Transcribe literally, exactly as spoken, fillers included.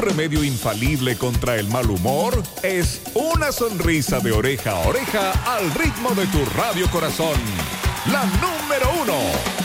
remedio infalible contra el mal humor es una sonrisa de oreja a oreja al ritmo de tu radio corazón. La número uno.